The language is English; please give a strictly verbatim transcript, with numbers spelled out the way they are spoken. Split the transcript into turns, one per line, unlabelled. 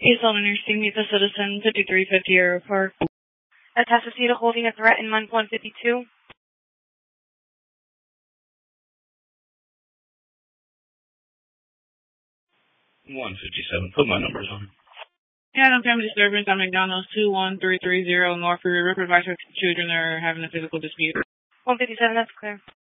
East London Nursing, meet the citizen, fifty-three fifty Aero Park.
Atascocita holding a threat in month one fifty-two.
one fifty-seven, put my numbers on.
Yeah, no family disturbance on McDonald's, two one three three zero North River. Provide for children that are having a physical dispute.
one fifty-seven, that's clear.